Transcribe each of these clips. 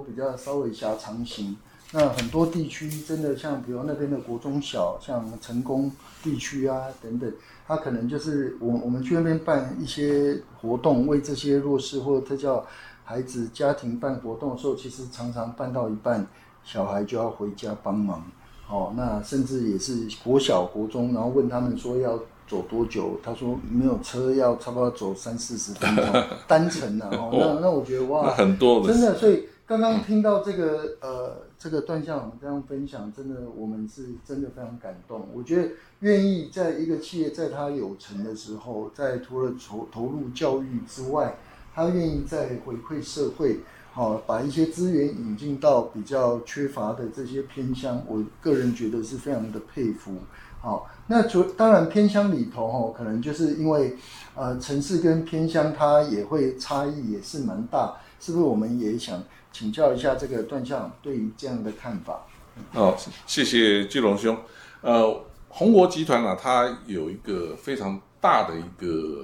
比较稍微狭长型。那很多地区真的像比如那边的国中小，像成功地区啊等等，他可能就是我们去那边办一些活动，为这些弱势或者特教孩子家庭办活动的时候，其实常常办到一半，小孩就要回家帮忙。那甚至也是国小国中，然后问他们说要走多久，他说没有车，要差不多走30-40分钟单程啊。那我觉得哇， 很多真的，所以刚刚听到这个段校长这样分享，真的我们是真的非常感动。我觉得愿意在一个企业在他有成的时候，在除了投入教育之外，他愿意再回馈社会。把一些资源引进到比较缺乏的这些偏乡，我个人觉得是非常的佩服。那当然偏乡里头可能就是因为城市跟偏乡它也会差异也是蛮大，是不是？我们也想请教一下这个段校长对于这样的看法。 谢谢巨龙兄。宏国集团它有一个非常大的一个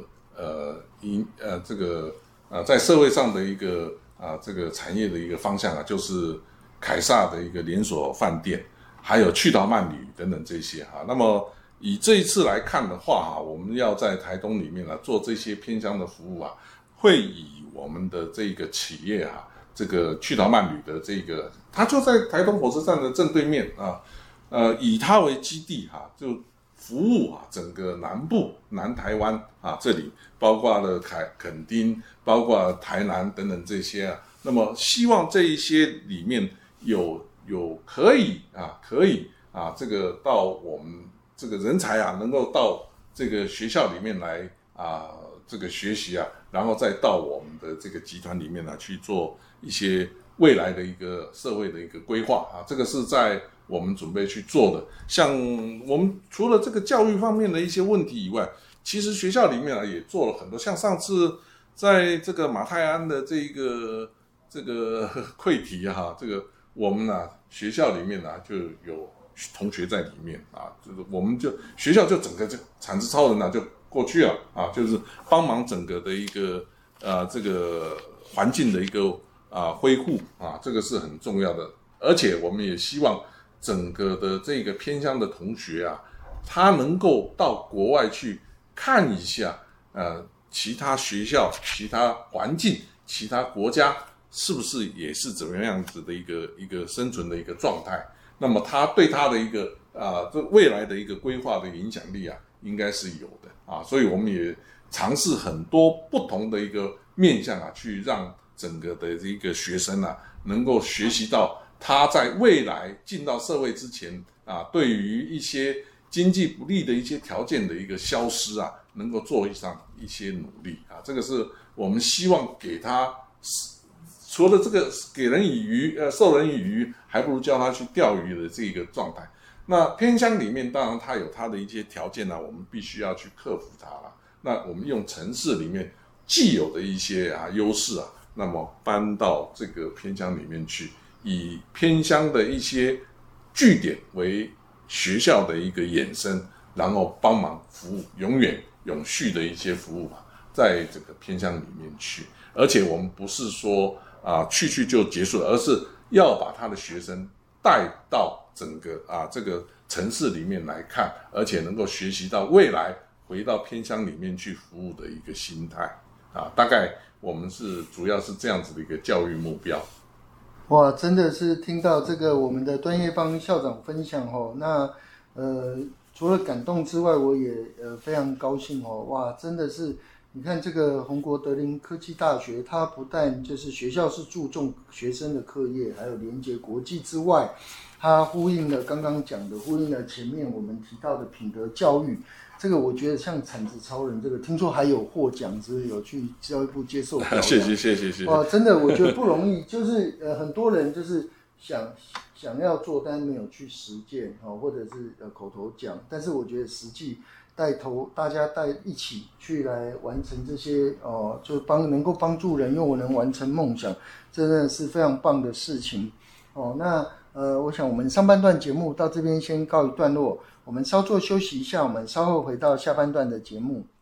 在社会上的一个这个产业的一个方向就是凯撒的一个连锁饭店，还有趣岛慢旅等等这些那么以这一次来看的话我们要在台东里面做这些偏乡的服务会以我们的这个企业这个趣岛慢旅的这个，它就在台东火车站的正对面以它为基地就服务整个南部南台湾这里包括了垦丁，包括台南等等这些那么希望这一些里面有可以这个到我们这个人才能够到这个学校里面来这个学习然后再到我们的这个集团里面去做一些未来的一个社会的一个规划这个是在我们准备去做的。像我们除了这个教育方面的一些问题以外，其实学校里面也做了很多，像上次在这个马泰安的这个溃堤这个我们学校里面就有同学在里面就是我们就学校就整个就产值超人就过去了就是帮忙整个的一个这个环境的一个恢复这个是很重要的。而且我们也希望整个的这个偏乡的同学他能够到国外去看一下其他学校、其他环境、其他国家是不是也是怎么样子的一个生存的一个状态。那么他对他的一个这未来的一个规划的影响力应该是有的所以我们也尝试很多不同的一个面向去让整个的这个学生能够学习到他在未来进到社会之前对于一些经济不利的一些条件的一个消失能够做上一些努力这个是我们希望给他，除了这个给人以渔授人以渔，还不如教他去钓鱼的这个状态。那偏乡里面当然它有它的一些条件我们必须要去克服它那我们用城市里面既有的一些优势那么搬到这个偏乡里面去，以偏乡的一些据点为学校的一个衍生，然后帮忙服务永远永续的一些服务在这个偏乡里面去。而且我们不是说去就结束了，而是要把他的学生带到整个这个城市里面来看，而且能够学习到未来回到偏乡里面去服务的一个心态大概我们是主要是这样子的一个教育目标。 哇，真的是听到这个我们的段业邦校长分享那除了感动之外，我也非常高兴哇，真的是你看这个宏国德林科技大学，它不但就是学校是注重学生的课业，还有连结国际之外，它呼应了刚刚讲的，呼应了前面我们提到的品德教育。这个我觉得像产值超人这个，听说还有获奖，是不是有去教育部接受表扬？ 谢谢。 哇，真的我觉得不容易，就是很多人就是想要做，但是没有去实践或者是口头讲，但是我觉得实际大家一起去来完成这些就能够帮助人又能完成梦想，真的是非常棒的事情那我想我们上半段节目到这边先告一段落，我们稍作休息一下，我们稍后回到下半段的节目。